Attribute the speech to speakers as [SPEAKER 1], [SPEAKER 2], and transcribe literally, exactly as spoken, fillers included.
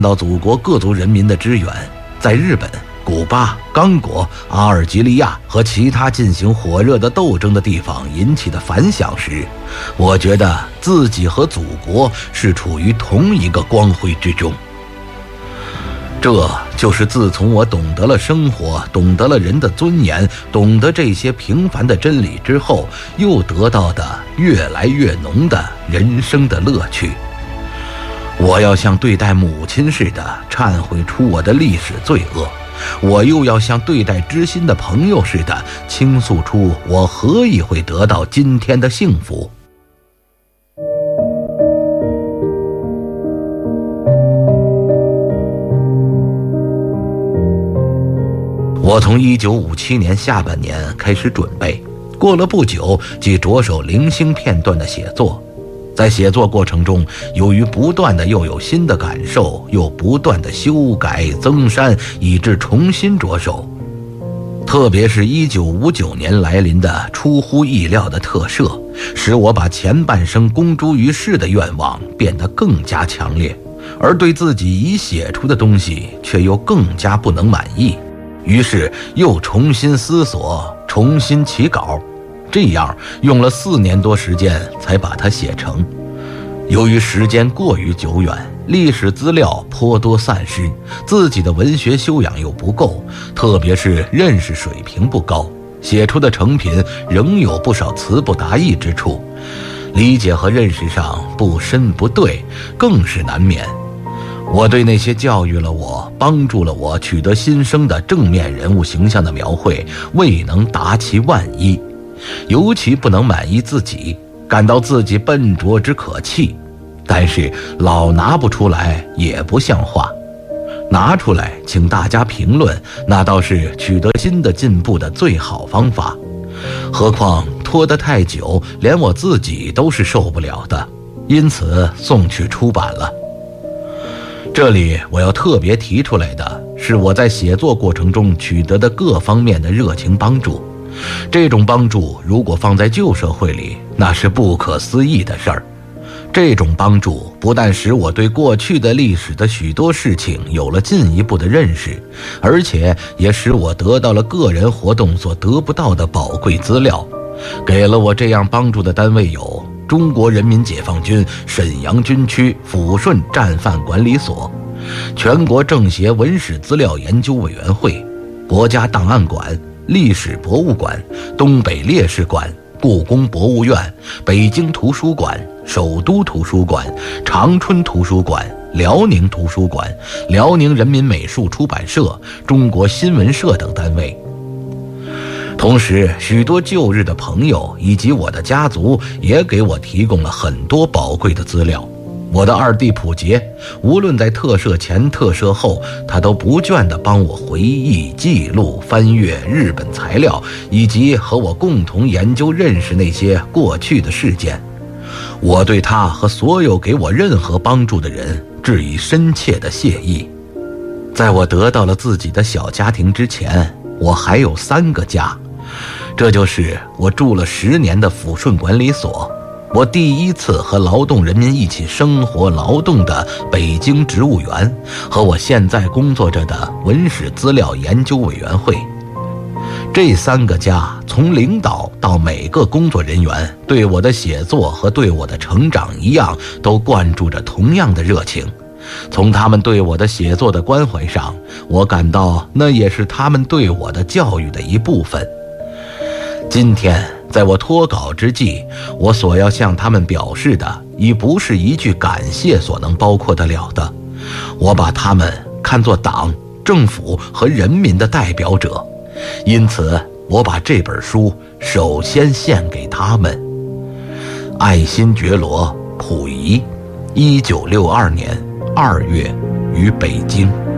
[SPEAKER 1] 到祖国各族人民的支援，在日本、古巴、刚果、阿尔及利亚和其他进行火热的斗争的地方引起的反响时，我觉得自己和祖国是处于同一个光辉之中。这就是自从我懂得了生活，懂得了人的尊严，懂得这些平凡的真理之后，又得到的越来越浓的人生的乐趣。我要像对待母亲似的忏悔出我的历史罪恶，我又要像对待知心的朋友似的倾诉出我何以会得到今天的幸福。我从一九五七年下半年开始准备，过了不久即着手零星片段的写作。在写作过程中，由于不断的又有新的感受，又不断的修改增删，以致重新着手。特别是一九五九年来临的出乎意料的特赦，使我把前半生公诸于世的愿望变得更加强烈，而对自己已写出的东西却又更加不能满意，于是又重新思索，重新起稿。这样用了四年多时间才把它写成。由于时间过于久远，历史资料颇多散失，自己的文学修养又不够，特别是认识水平不高，写出的成品仍有不少词不达意之处，理解和认识上不深不对，更是难免。我对那些教育了我、帮助了我取得新生的正面人物形象的描绘未能达其万一，尤其不能满意自己，感到自己笨拙之可气，但是老拿不出来也不像话。拿出来请大家评论，那倒是取得新的进步的最好方法。何况拖得太久，连我自己都是受不了的，因此送去出版了。这里我要特别提出来的是我在写作过程中取得的各方面的热情帮助。这种帮助如果放在旧社会里，那是不可思议的事儿。这种帮助不但使我对过去的历史的许多事情有了进一步的认识，而且也使我得到了个人活动所得不到的宝贵资料。给了我这样帮助的单位有中国人民解放军沈阳军区抚顺战犯管理所、全国政协文史资料研究委员会、国家档案馆、历史博物馆、东北烈士馆、故宫博物院、北京图书馆、首都图书馆、长春图书馆、辽宁图书馆、辽宁人民美术出版社、中国新闻社等单位。同时，许多旧日的朋友以及我的家族也给我提供了很多宝贵的资料。我的二弟溥杰，无论在特赦前特赦后，他都不倦地帮我回忆、记录、翻阅日本材料，以及和我共同研究认识那些过去的事件。我对他和所有给我任何帮助的人致以深切的谢意。在我得到了自己的小家庭之前，我还有三个家，这就是我住了十年的抚顺管理所，我第一次和劳动人民一起生活劳动的北京植物园，和我现在工作着的文史资料研究委员会。这三个家从领导到每个工作人员，对我的写作和对我的成长一样，都灌注着同样的热情。从他们对我的写作的关怀上，我感到那也是他们对我的教育的一部分。今天在我脱稿之际，我所要向他们表示的已不是一句感谢所能包括得了的，我把他们看作党、政府和人民的代表者，因此我把这本书首先献给他们。爱新觉罗·溥仪，一九六二年二月于北京。